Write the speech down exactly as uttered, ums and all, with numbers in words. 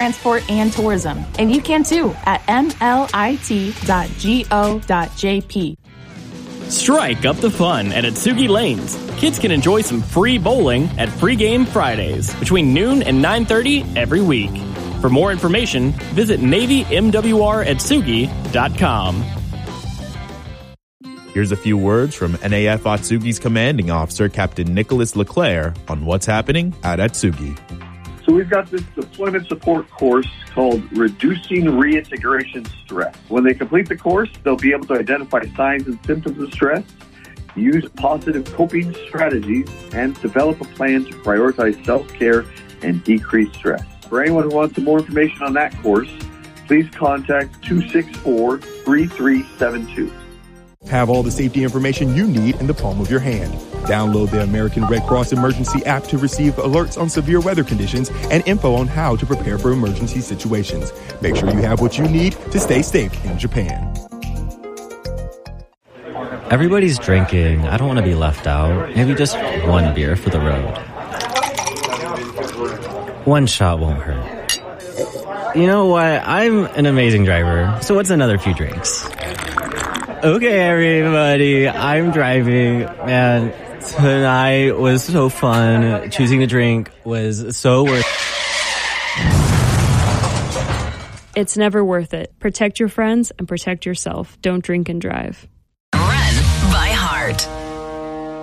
transport, and tourism. And you can too at m l i t dot go dot j p. Strike up the fun at Atsugi Lanes. Kids can enjoy some free bowling at Free Game Fridays between noon and nine thirty every week. For more information, visit navy m w r atsugi dot com. Here's a few words from N A F Atsugi's commanding officer, Captain Nicholas Leclerc, on what's happening at Atsugi. So we've got this deployment support course called Reducing Reintegration Stress. When they complete the course, they'll be able to identify signs and symptoms of stress, use positive coping strategies, and develop a plan to prioritize self-care and decrease stress. For anyone who wants some more information on that course, please contact two six four, three three seven two. Have all the safety information you need in the palm of your hand. Download the American Red Cross Emergency app to receive alerts on severe weather conditions and info on how to prepare for emergency situations. Make sure you have what you need to stay safe in Japan. Everybody's drinking. I don't want to be left out. Maybe just one beer for the road. One shot won't hurt. You know what? I'm an amazing driver, so what's another few drinks? Okay, everybody, I'm driving, man. Tonight was so fun. Choosing to drink was so worth it. It's never worth it. Protect your friends and protect yourself. Don't drink and drive. Run by heart.